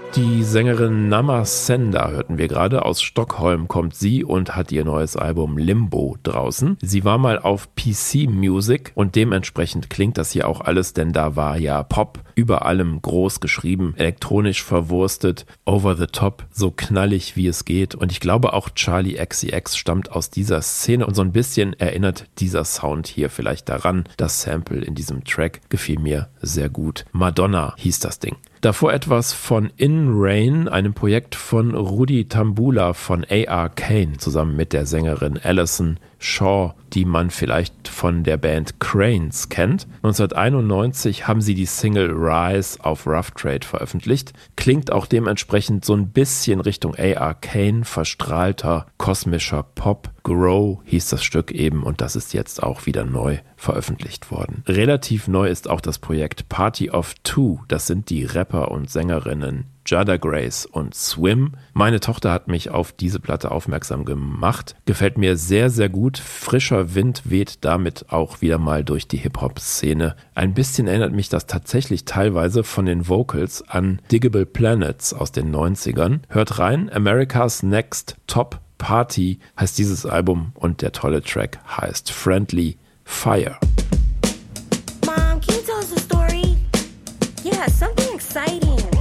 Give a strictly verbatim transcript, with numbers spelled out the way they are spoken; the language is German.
Die Sängerin Nama Senda hörten wir gerade. Aus Stockholm kommt sie und hat ihr neues Album Limbo draußen. Sie war mal auf P C Music und dementsprechend klingt das hier auch alles, denn da war ja Pop über allem groß geschrieben, elektronisch verwurstet, over the top, so knallig wie es geht. Und ich glaube auch Charli X C X stammt aus dieser Szene und so ein bisschen erinnert dieser Sound hier vielleicht daran. Das Sample in diesem Track gefiel mir sehr gut. Madonna hieß das Ding. Davor etwas von In Rain, einem Projekt von Rudi Tambula von A R Kane zusammen mit der Sängerin Alison Shaw, die man vielleicht von der Band Cranes kennt. neunzehnhunderteinundneunzig haben sie die Single Rise auf Rough Trade veröffentlicht. Klingt auch dementsprechend so ein bisschen Richtung A R Kane, verstrahlter, kosmischer Pop. Grow hieß das Stück eben und das ist jetzt auch wieder neu veröffentlicht worden. Relativ neu ist auch das Projekt Party of Two. Das sind die Rapper und Sängerinnen Jada Grace und Swim. Meine Tochter hat mich auf diese Platte aufmerksam gemacht. Gefällt mir sehr, sehr gut. Frischer Wind weht damit auch wieder mal durch die Hip-Hop-Szene. Ein bisschen erinnert mich das tatsächlich teilweise von den Vocals an Digable Planets aus den neunzigern. Hört rein, America's Next Top Party heißt dieses Album und der tolle Track heißt Friendly Fire. Mom, can you tell us a story? Yeah, something exciting.